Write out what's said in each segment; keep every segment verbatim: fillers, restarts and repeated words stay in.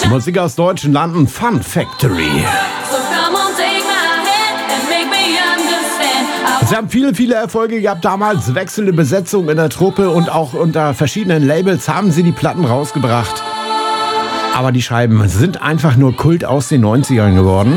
Musik aus deutschen Landen, Fun Factory. Sie haben viele, viele Erfolge gehabt damals, wechselnde Besetzung in der Truppe und auch unter verschiedenen Labels haben sie die Platten rausgebracht. Aber die Scheiben sind einfach nur Kult aus den neunzigern geworden.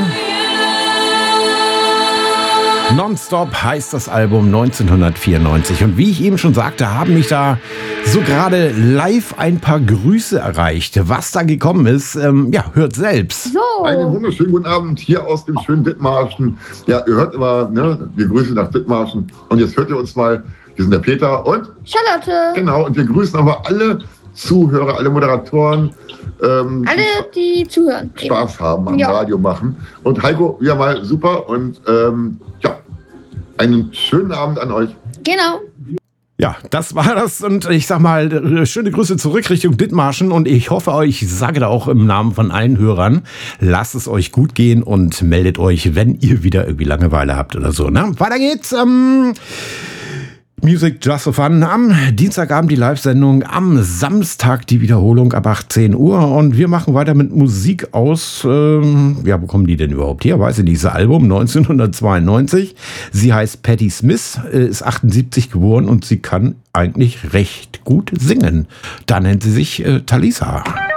Nonstop heißt das Album neunzehnhundertvierundneunzig. Und wie ich eben schon sagte, haben mich da so gerade live ein paar Grüße erreicht. Was da gekommen ist, ähm, ja, hört selbst. So. Einen wunderschönen guten Abend hier aus dem schönen Dithmarschen. Ja, ihr hört immer, ne, wir grüßen nach Dithmarschen. Und jetzt hört ihr uns mal, wir sind der Peter und Charlotte. Genau, und wir grüßen aber alle Zuhörer, alle Moderatoren. Ähm, alle, die zuhören. Spaß haben am ja. Radio machen. Und Heiko, wieder mal super und ähm, ja, einen schönen Abend an euch. Genau. Ja, das war das und ich sag mal, schöne Grüße zurück Richtung Dithmarschen und ich hoffe euch, ich sage da auch im Namen von allen Hörern, lasst es euch gut gehen und meldet euch, wenn ihr wieder irgendwie Langeweile habt oder so. Ne? Weiter geht's. Ähm Music Just for Fun. Am Dienstagabend die Live-Sendung, am Samstag die Wiederholung ab achtzehn Uhr und wir machen weiter mit Musik aus, ähm, ja, wo kommen die denn überhaupt her? Weiß ich nicht, dieses Album neunzehnhundertzweiundneunzig. Sie heißt Patti Smith, ist achtundsiebzig geboren und sie kann eigentlich recht gut singen. Da nennt sie sich äh, Talisa.